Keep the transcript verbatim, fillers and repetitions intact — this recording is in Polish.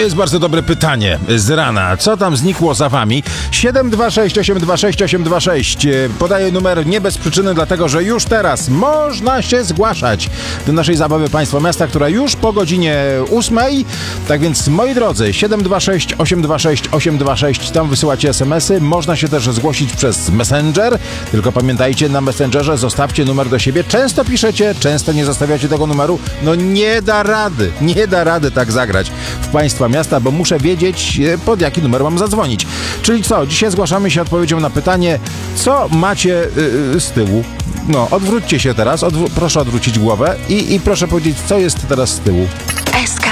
jest bardzo dobre pytanie z rana. Co tam znikło za wami? siedem dwa sześć osiem dwa sześć osiem dwa sześć. Podaję numer nie bez przyczyny, dlatego że już teraz można się zgłaszać do naszej zabawy Państwo Miasta, która już po godzinie ósmej. Tak więc, moi drodzy, siedem dwa sześć osiem dwa sześć osiem dwa sześć, tam wysyłacie es em esy. Można się też zgłosić przez Messenger. Tylko pamiętajcie, na Messengerze zostawcie numer do siebie. Często piszecie, często nie zostawiacie tego numeru. No nie da rady, nie da rady tak zagrać w Państwa Miasta, bo muszę wiedzieć, pod jaki numer mam zadzwonić. Czyli co? Dzisiaj zgłaszamy się odpowiedzią na pytanie, co macie yy, z tyłu. No, odwróćcie się teraz, odwró- proszę odwrócić głowę i, i proszę powiedzieć, co jest teraz z tyłu. S